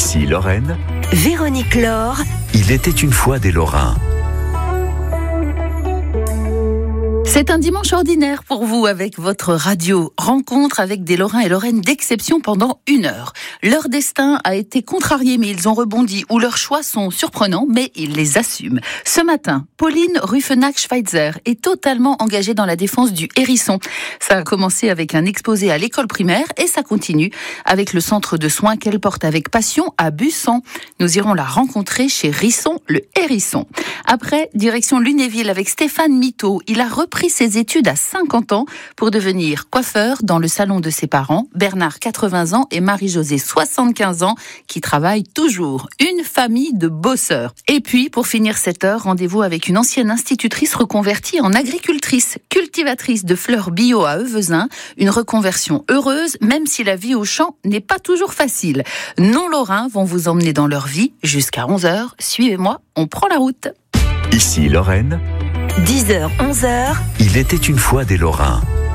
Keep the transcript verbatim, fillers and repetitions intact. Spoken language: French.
Ici Lorraine. Véronique Laure. Il était une fois des Lorrains. C'est un dimanche ordinaire pour vous avec votre radio. Rencontre avec des Lorrains et Lorraines d'exception pendant une heure. Leur destin a été contrarié, mais ils ont rebondi, ou leurs choix sont surprenants, mais ils les assument. Ce matin, Pauline Ruffenach-Schweitzer est totalement engagée dans la défense du hérisson. Ça a commencé avec un exposé à l'école primaire et ça continue avec le centre de soins qu'elle porte avec passion à Bussan. Nous irons la rencontrer chez Risson, le hérisson. Après, direction Lunéville avec Stéphane Mito. Il a repris ses études à cinquante ans pour devenir coiffeur dans le salon de ses parents, Bernard, quatre-vingts ans, et Marie-Josée, soixante-quinze ans, qui travaillent toujours. Une famille de bosseurs. Et puis, pour finir cette heure, rendez-vous avec une ancienne institutrice reconvertie en agricultrice, cultivatrice de fleurs bio à Euvezin. Une reconversion heureuse, même si la vie au champ n'est pas toujours facile. Non-lorrains vont vous emmener dans leur vie jusqu'à onze heures. Suivez-moi, on prend la route. Ici Lorraine. dix heures, onze heures. Il était une fois des Lorrains.